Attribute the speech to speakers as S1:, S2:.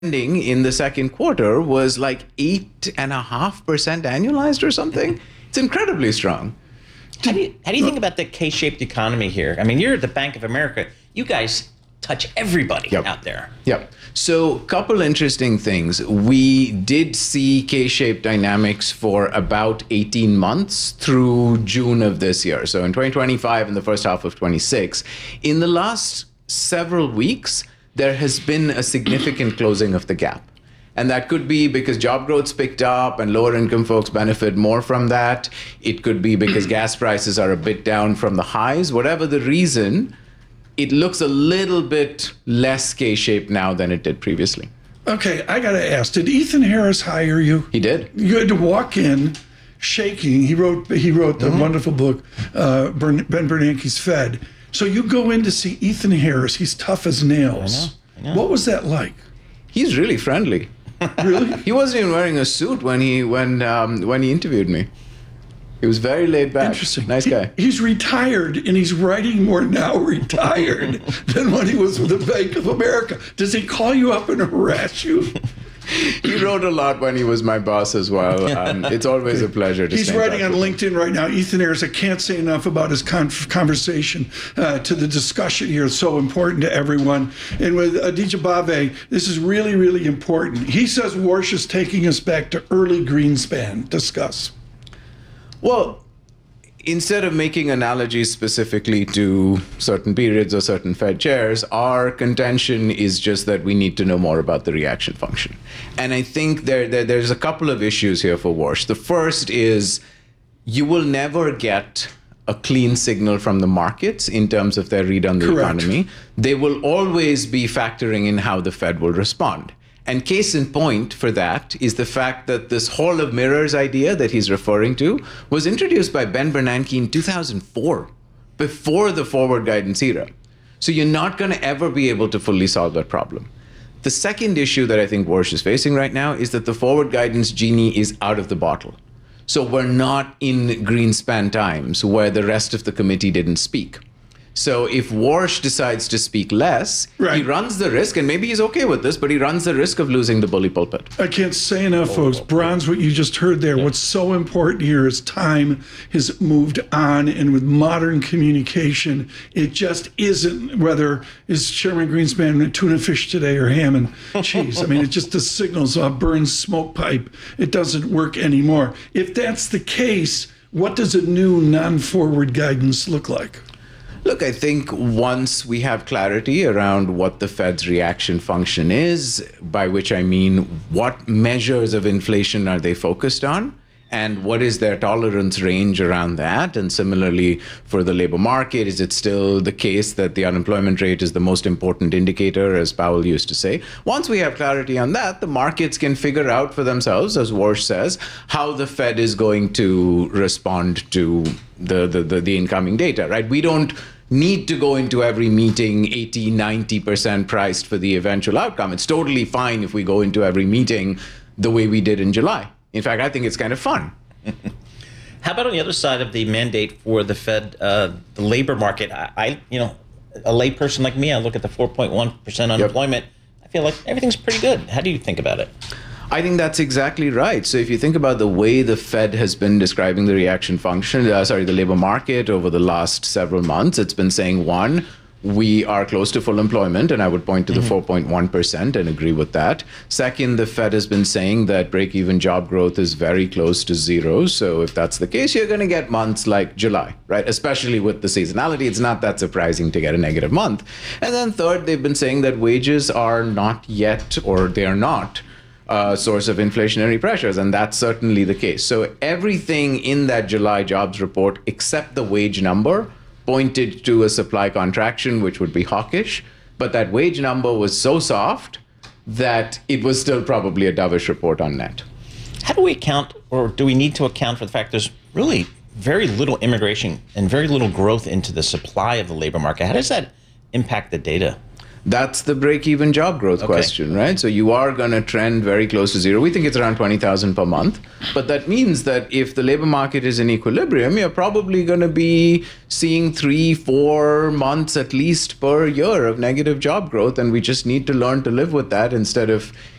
S1: in the second quarter was like 8.5% annualized or something. It's incredibly strong.
S2: How do you think about the K-shaped economy here? I mean, you're at the Bank of America. You guys touch everybody out there.
S1: Yep. So, couple interesting things. We did see K-shaped dynamics for about 18 months through June of this year. So in 2025 and the first half of 26. In the last several weeks, there has been a significant closing of the gap. And that could be because job growth's picked up and lower income folks benefit more from that. It could be because gas prices are a bit down from the highs. Whatever the reason, it looks a little bit less K-shaped now than it did previously.
S3: Okay, I got to ask, did Ethan Harris hire you?
S1: He did.
S3: You had to walk in shaking. He wrote the wonderful book, Ben Bernanke's Fed. So you go in to see Ethan Harris. He's tough as nails. I know. What was that like?
S1: He's really friendly.
S3: Really?
S1: He wasn't even wearing a suit when he interviewed me. He was very laid back.
S3: Interesting.
S1: Nice guy.
S3: He's retired, and he's writing more now retired than when he was with the Bank of America. Does he call you up and harass you?
S1: He wrote a lot when he was my boss as well. It's always a pleasure to
S3: He's writing on LinkedIn right now. Ethan Harris, I can't say enough about his conversation to the discussion here. It's so important to everyone. And with Aditya Bave, this is really, really important. He says Warsh is taking us back to early Greenspan. Discuss.
S1: Well, instead of making analogies specifically to certain periods or certain Fed chairs, our contention is just that we need to know more about the reaction function. And I think there's a couple of issues here for Warsh. The first is you will never get a clean signal from the markets in terms of their read on the economy. They will always be factoring in how the Fed will respond. And case in point for that is the fact that this Hall of Mirrors idea that he's referring to was introduced by Ben Bernanke in 2004, before the forward guidance era. So you're not going to ever be able to fully solve that problem. The second issue that I think Warsh is facing right now is that the forward guidance genie is out of the bottle. So we're not in Greenspan times where the rest of the committee didn't speak. So if Warsh decides to speak less, he runs the risk, and maybe he's okay with this, but he runs the risk of losing the bully pulpit.
S3: I can't say enough, folks. Bronze, what you just heard there, what's so important here is time has moved on, and with modern communication, it just isn't whether is Chairman Greenspan tuna fish today or ham and cheese. I mean, it just the signals burn smoke pipe. It doesn't work anymore. If that's the case, what does a new non-forward guidance look like?
S1: Look, I think once we have clarity around what the Fed's reaction function is, by which I mean what measures of inflation are they focused on, and what is their tolerance range around that? And similarly, for the labor market, is it still the case that the unemployment rate is the most important indicator, as Powell used to say? Once we have clarity on that, the markets can figure out for themselves, as Warsh says, how the Fed is going to respond to the incoming data, right? We don't need to go into every meeting 80, 90% priced for the eventual outcome. It's totally fine if we go into every meeting the way we did in July. In fact, I think it's kind of fun.
S2: How about on the other side of the mandate for the Fed, the labor market? A layperson like me, I look at the 4.1% unemployment. I feel like everything's pretty good. How do you think about it?
S1: I think that's exactly right. So if you think about the way the Fed has been describing the reaction function, the labor market over the last several months, it's been saying, one, we are close to full employment, and I would point to the 4.1% and agree with that. Second, the Fed has been saying that break-even job growth is very close to zero. So if that's the case, you're going to get months like July, right? Especially with the seasonality, it's not that surprising to get a negative month. And then third, they've been saying that wages are not yet, or they're not, source of inflationary pressures, and that's certainly the case. So everything in that July jobs report, except the wage number, pointed to a supply contraction, which would be hawkish, but that wage number was so soft that it was still probably a dovish report on net.
S2: How do we account, or do we need to account for the fact there's really very little immigration and very little growth into the supply of the labor market? How does that impact the data?
S1: That's the break-even job growth question, right? So you are going to trend very close to zero. We think it's around 20,000 per month. But that means that if the labor market is in equilibrium, you're probably going to be seeing 3-4 months at least per year of negative job growth. And we just need to learn to live with that instead of